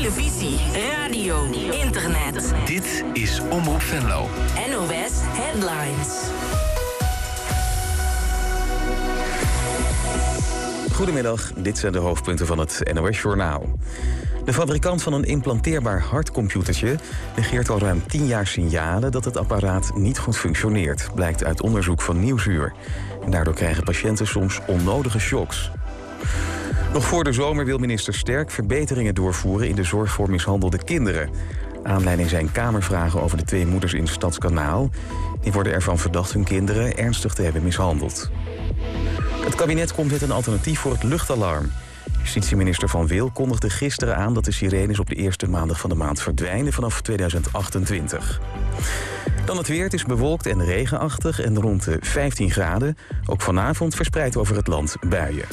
televisie, radio, internet. Dit is Omroep Venlo. NOS Headlines. Goedemiddag, dit zijn de hoofdpunten van het NOS-journaal. De fabrikant van een implanteerbaar hartcomputertje negeert al ruim 10 jaar signalen dat het apparaat niet goed functioneert, blijkt uit onderzoek van Nieuwsuur. En daardoor krijgen patiënten soms onnodige shocks. Nog voor de zomer wil minister Sterk verbeteringen doorvoeren in de zorg voor mishandelde kinderen. Aanleiding zijn kamervragen over de 2 moeders in Stadskanaal. Die worden ervan verdacht hun kinderen ernstig te hebben mishandeld. Het kabinet komt met een alternatief voor het luchtalarm. Justitieminister Van Wil kondigde gisteren aan dat de sirenes op de eerste maandag van de maand verdwijnen vanaf 2028. Dan het weer. Het is bewolkt en regenachtig en rond de 15 graden. Ook vanavond verspreid over het land buien.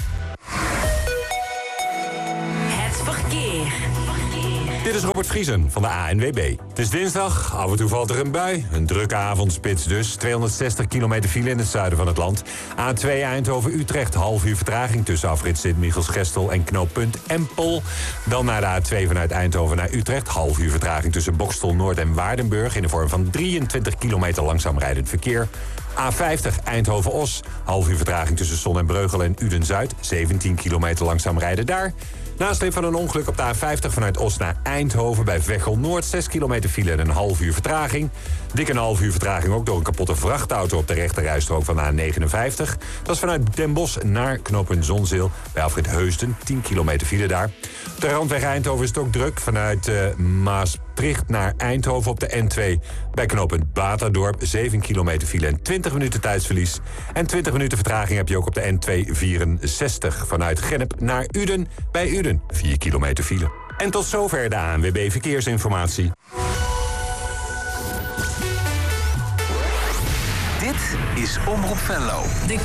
Het verkeer. Dit is Robert Vriesen van de ANWB. Het is dinsdag, af en toe valt er een bui. Een drukke avondspits dus. 260 kilometer file in het zuiden van het land. A2 Eindhoven-Utrecht, half uur vertraging tussen afrit Sint-Michels-Gestel en knooppunt Empel. Dan naar de A2 vanuit Eindhoven naar Utrecht. Half uur vertraging tussen Bokstel Noord en Waardenburg in de vorm van 23 kilometer langzaam rijdend verkeer. A50 Eindhoven-Os, half uur vertraging tussen Son en Breugel en Uden-Zuid. 17 kilometer langzaam rijden daar. Nasleep van een ongeluk op de A50 vanuit Os naar Eindhoven bij Veghel-Noord. 6 kilometer file en een half uur vertraging. Dik een half uur vertraging ook door een kapotte vrachtauto op de rechterrijstrook van de A59. Dat is vanuit Den Bosch naar knooppunt Zonzeel bij afrit Heusden. 10 kilometer file daar. Op de randweg Eindhoven is het ook druk. Vanuit Maastricht naar Eindhoven op de N2 bij knooppunt Baterdorp. 7 kilometer file en 20 minuten tijdsverlies. En 20 minuten vertraging heb je ook op de N264 vanuit Gennep naar Uden bij Uden. 4 kilometer file. En tot zover de ANWB Verkeersinformatie. Dit is Omroep Venlo.